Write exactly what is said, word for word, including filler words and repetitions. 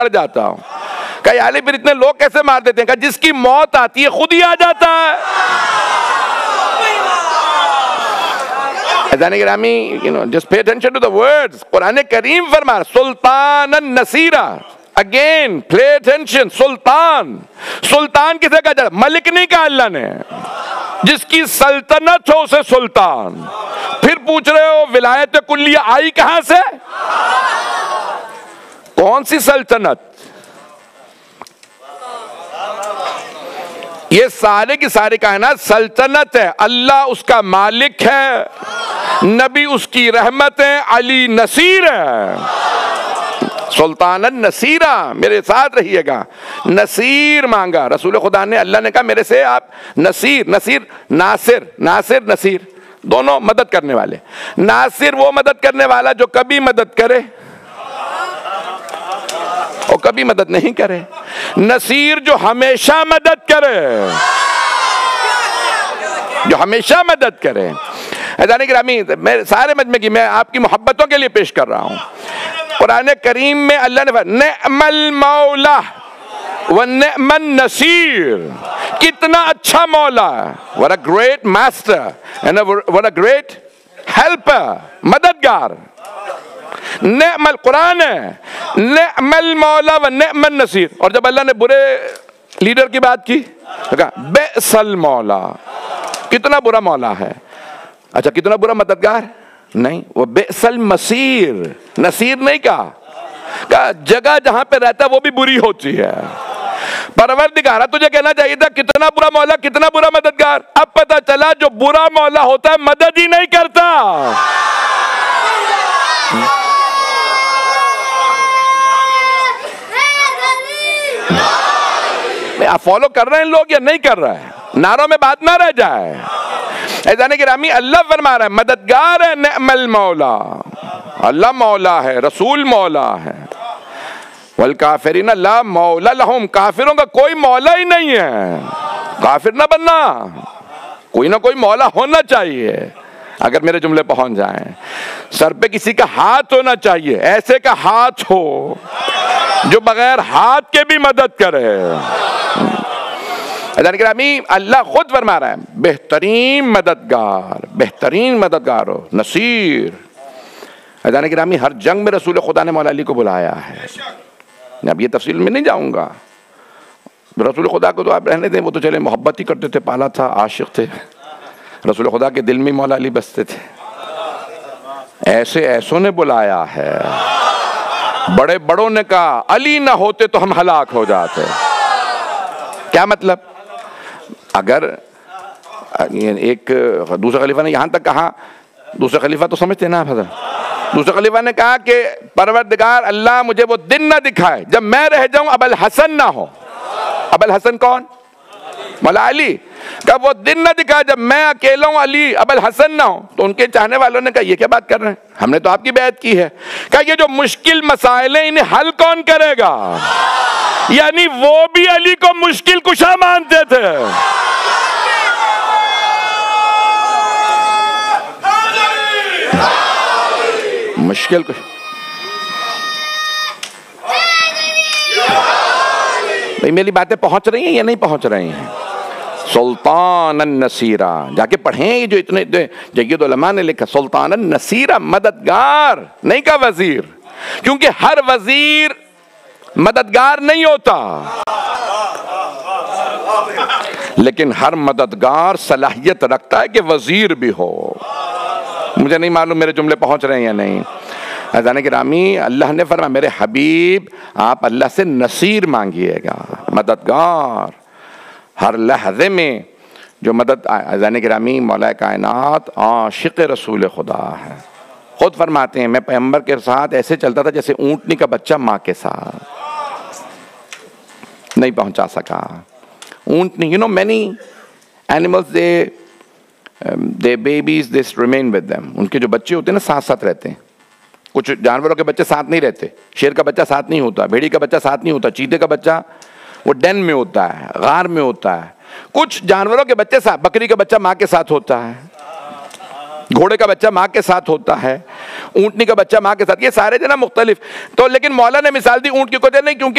پڑ جاتا ہوں. کہا یا علی پھر اتنے لوگ کیسے مار دیتے ہیں؟ کہا جس کی موت آتی ہے خود ہی آ جاتا ہے. عزیزان گرامی, you know, just pay attention to the words. قرآن کریم فرما سلطان النصیرہ. Again, pay attention. سلطان, سلطان کسے کہا جاتا؟ ملک نہیں کہا اللہ نے, جس کی سلطنت ہو اسے سلطان. پھر پوچھ رہے ہو ولایت کلیہ آئی کہاں سے؟ کون سی سلطنت؟ یہ سارے کی ساری کائنات سلطنت ہے. اللہ اس کا مالک ہے, نبی اس کی رحمت ہے, علی نصیر ہے. سلطان النصیرہ, میرے ساتھ رہیے گا. نصیر مانگا رسول خدا نے, اللہ نے کہا میرے سے آپ نصیر, نصیر ناصر, ناصر نصیر دونوں مدد کرنے والے. ناصر وہ مدد کرنے والا جو کبھی مدد کرے اور کبھی مدد نہیں کرے. نصیر جو ہمیشہ مدد کرے, جو ہمیشہ مدد کرے. عزیزان گرامی, میں سارے مجمع کی میں آپ کی محبتوں کے لیے پیش کر رہا ہوں. قرآن کریم میں اللہ نے فرمایا نعم المولا ونعم النصیر. کتنا اچھا مولا ہے, what a great master and what a great helper, مددگار. نعم القرآن ہے, نعم المولا و نعم النصیر. اور جب اللہ نے برے لیڈر کی بات کی کہا بئس المولا, کتنا برا مولا ہے. اچھا کتنا برا مددگار نہیں, وہ بئس المصیر, نصیر نہیں کہا. کہا جگہ جہاں پہ رہتا ہے وہ بھی بری ہوتی ہے. پروردگارہ تجھے کہنا چاہیے تھا کتنا برا مولا کتنا برا مددگار. اب پتہ چلا جو برا مولا ہوتا ہے مدد ہی نہیں کرتا. آپ فالو کر رہے ہیں لوگ یا نہیں کر رہے ہیں؟ نعروں میں بات نہ رہ جائے. عزیزان گرامی, اللہ فرما رہا ہے مددگار ہے نعم المولا. اللہ مولا ہے, رسول مولا ہے. والکافرین لا مولا لہم, کافروں کا کوئی مولا ہی نہیں ہے. کافر نہ بننا, کوئی نہ کوئی مولا ہونا چاہیے. اگر میرے جملے پہنچ جائیں, سر پہ کسی کا ہاتھ ہونا چاہیے, ایسے کا ہاتھ ہو جو بغیر ہاتھ کے بھی مدد کرے. عزیزان گرامی, اللہ خود فرما رہا ہے بہترین مددگار, بہترین مددگار ہو, نصیر. عزیزان گرامی, ہر جنگ میں رسول خدا نے مولا علی کو بلایا ہے. میں اب یہ تفصیل میں نہیں جاؤں گا. رسول خدا کو تو آپ رہنے دیں, وہ تو چلے محبت ہی کرتے تھے, پالا تھا, عاشق تھے. رسول خدا کے دل میں مولا علی بستے تھے. ایسے ایسوں نے بلایا ہے, بڑے بڑوں نے کہا علی نہ ہوتے تو ہم ہلاک ہو جاتے. کیا مطلب؟ اگر ایک دوسرے خلیفہ نے یہاں تک کہا, دوسرے خلیفہ تو سمجھتے نا حضرت, دوسرے خلیفہ نے کہا کہ پروردگار اللہ مجھے وہ دن نہ دکھائے جب میں رہ جاؤں ابو الحسن نہ ہو. ابو الحسن کون؟ مولا علی. کہ وہ دن نہ دکھائے جب میں اکیلا ہوں, علی ابو الحسن نہ ہو. تو ان کے چاہنے والوں نے کہا یہ کیا بات کر رہے ہیں, ہم نے تو آپ کی بیعت کی ہے. کہ یہ جو مشکل مسائل ہیں انہیں حل کون کرے گا؟ یعنی وہ بھی علی کو مشکل کشا مانتے تھے. مشکل کشا. بھئی میری باتیں پہنچ رہی ہیں یا نہیں پہنچ رہی ہیں؟ سلطان النصیرہ, جا کے پڑھیں یہ جو اتنے جید علماء نے لکھا. سلطان النصیرہ, مددگار نہیں کہا وزیر, کیونکہ ہر وزیر مددگار نہیں ہوتا, لیکن ہر مددگار صلاحیت رکھتا ہے کہ وزیر بھی ہو. مجھے نہیں معلوم میرے جملے پہنچ رہے ہیں یا نہیں. عزیزان گرامی, اللہ نے فرمایا میرے حبیب آپ اللہ سے نصیر مانگیے گا, مددگار. ہر لحظے میں جو مدد. عزیزان گرامی, مولا کائنات عاشق رسول خدا ہے. خود فرماتے ہیں میں پیغمبر کے ساتھ ایسے چلتا تھا جیسے اونٹنی کا بچہ ماں کے ساتھ. نہیں پہنچا سکا. اونٹنی, you know many animals they their babies they remain with them. ان کے جو بچے ہوتے ہیں نا ساتھ ساتھ رہتے ہیں. کچھ جانوروں کے بچے ساتھ نہیں رہتے. شیر کا بچہ ساتھ نہیں ہوتا, بھیڑی کا بچہ ساتھ نہیں ہوتا, چیتے کا بچہ وہ ڈین میں ہوتا ہے, غار میں ہوتا ہے. کچھ جانوروں کے بچے ساتھ, بکری کا بچہ ماں کے ساتھ ہوتا ہے, گھوڑے کا بچہ ماں کے ساتھ ہوتا ہے, اونٹنی کا بچہ ماں کے ساتھ, یہ سارے جو نا مختلف. تو لیکن مولا نے مثال دی اونٹ کی کو دے نہیں, کیونکہ